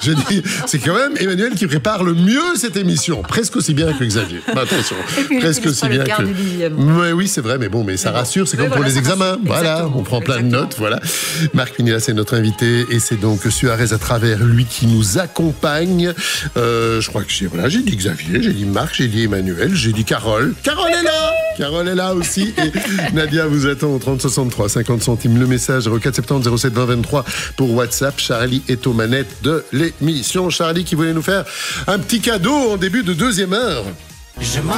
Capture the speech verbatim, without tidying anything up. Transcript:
Je dis, c'est quand même Emmanuel qui prépare le mieux cette émission. Presque aussi bien que Xavier. Bah, attention. Presque aussi bien que. Mais oui, c'est vrai, mais bon, mais ça mais rassure, c'est comme voilà, pour les examens. Rassure. Voilà, exactement. On prend plein Exactement. de notes, voilà. Marc Pinilla, c'est notre invité, et c'est donc Suarez à travers lui qui nous accompagne. Euh, je crois que j'ai, voilà, j'ai dit Xavier, j'ai dit Marc, j'ai dit Emmanuel, j'ai dit Carole. Carole est là! Carole est là aussi. Et Nadia vous attend au trente soixante-trois, cinquante centimes. Le message zéro quatre soixante-dix zéro sept vingt vingt-trois pour WhatsApp. Charlie est aux manettes de l'émission. Charlie qui voulait nous faire un petit cadeau en début de deuxième heure. Je